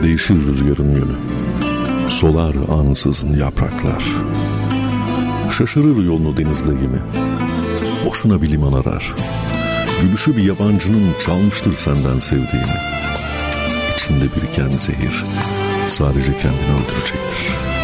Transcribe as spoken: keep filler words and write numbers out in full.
Değişir rüzgarın yönü, solar ansızın yapraklar. Şaşırır yolunu denizde gemi, boşuna bir liman arar. Gülüşü bir yabancının çalmıştır senden sevdiğini. İçinde biriken zehir sadece kendini öldürecektir.